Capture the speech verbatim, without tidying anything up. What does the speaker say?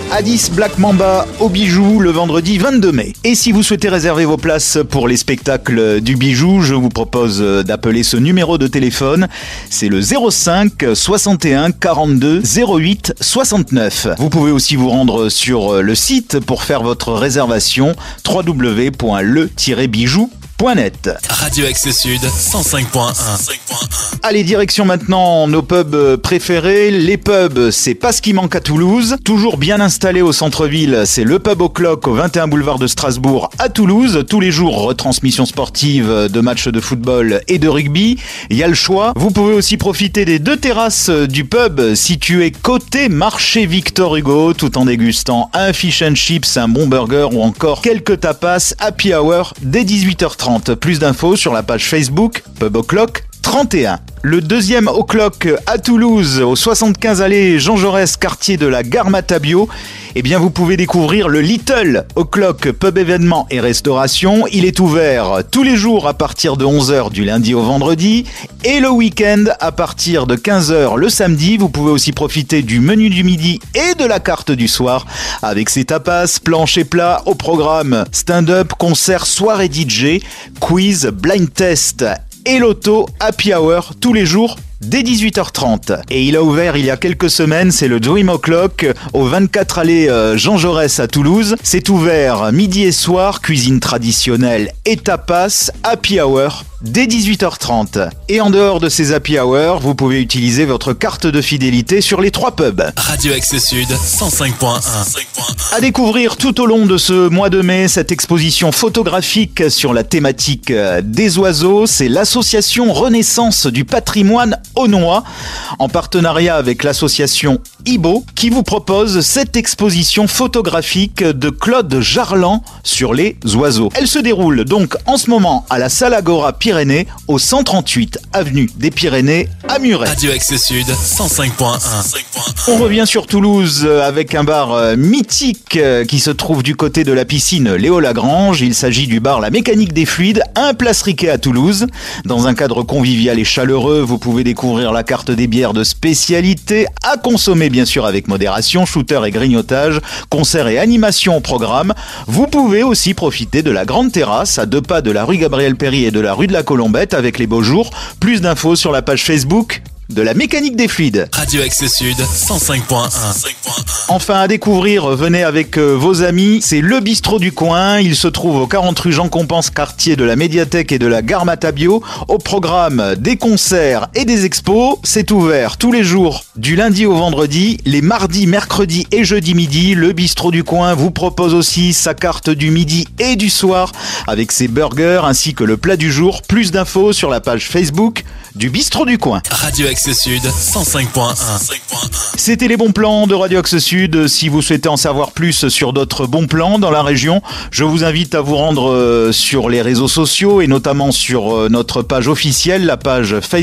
Addis Black Mamba au Bijou le vendredi vingt-deux mai. Et si vous souhaitez réserver vos places pour les spectacles du Bijou, je vous propose d'appeler ce numéro de téléphone. C'est le zéro cinq soixante et un quarante-deux zéro huit soixante-neuf. Vous pouvez aussi vous rendre sur le site pour faire votre réservation w w w point le tiret bijou point net. Radio Axe Sud cent cinq point un. Allez, direction maintenant nos pubs préférés. Les pubs, c'est pas ce qui manque à Toulouse. Toujours bien installé au centre-ville, c'est le pub O'Clock au vingt et un boulevard de Strasbourg à Toulouse. Tous les jours, retransmission sportive de matchs de football et de rugby. Il y a le choix. Vous pouvez aussi profiter des deux terrasses du pub situées côté marché Victor Hugo, tout en dégustant un fish and chips, un bon burger ou encore quelques tapas happy hour dès dix-huit heures trente. Plus d'infos sur la page Facebook Pub O'Clock trente et un. Le deuxième O'Clock à Toulouse, au soixante-quinze allée Jean Jaurès, quartier de la Gare Matabio, eh bien vous pouvez découvrir le Little O'Clock Pub événements et restauration. Il est ouvert tous les jours à partir de onze heures du lundi au vendredi et le week-end à partir de quinze heures le samedi. Vous pouvez aussi profiter du menu du midi et de la carte du soir avec ses tapas, planches et plats au programme stand-up, concert, soirée D J, quiz, blind test et loto, happy hour tous les jours dès dix-huit heures trente. Et il a ouvert il y a quelques semaines, c'est le Dream O'Clock au vingt-quatre allée Jean Jaurès à Toulouse. C'est ouvert midi et soir, cuisine traditionnelle et tapas, happy hour dès dix-huit heures trente. Et en dehors de ces happy hours, vous pouvez utiliser votre carte de fidélité sur les trois pubs. Radio Axe Sud cent cinq point un. À découvrir tout au long de ce mois de mai, cette exposition photographique sur la thématique des oiseaux, c'est l'association Renaissance du patrimoine Aunois, en partenariat avec l'association Ibo, qui vous propose cette exposition photographique de Claude Jarlan sur les oiseaux. Elle se déroule donc en ce moment à la Salle Agora Pyrénées, au cent trente-huit avenue des Pyrénées à Muret. Radio Axe Sud cent cinq point un. On revient sur Toulouse avec un bar mythique qui se trouve du côté de la piscine Léo Lagrange. Il s'agit du bar La Mécanique des Fluides, un place Riquet à Toulouse. Dans un cadre convivial et chaleureux, vous pouvez découvrir la carte des bières de spécialité, à consommer bien sûr avec modération, shooter et grignotage, concerts et animations au programme. Vous pouvez aussi profiter de la grande terrasse à deux pas de la rue Gabriel-Péri et de la rue de la Colombette avec les beaux jours. Plus d'infos sur la page Facebook de la Mécanique des Fluides. Radio Axe Sud cent cinq point un. Enfin à découvrir, venez avec vos amis, c'est le bistrot du coin. Il se trouve au quarante rue Jean Compense, quartier de la Médiathèque et de la Gare Matabio. Au programme des concerts et des expos. C'est ouvert tous les jours du lundi au vendredi, les mardis, mercredis et jeudi midi. Le bistrot du coin vous propose aussi sa carte du midi et du soir avec ses burgers ainsi que le plat du jour. Plus d'infos sur la page Facebook du bistrot du coin. Radio Axe Sud cent cinq point un. C'était les bons plans de Radio Axe Sud. Si vous souhaitez en savoir plus sur d'autres bons plans dans la région, je vous invite à vous rendre sur les réseaux sociaux et notamment sur notre page officielle, la page Facebook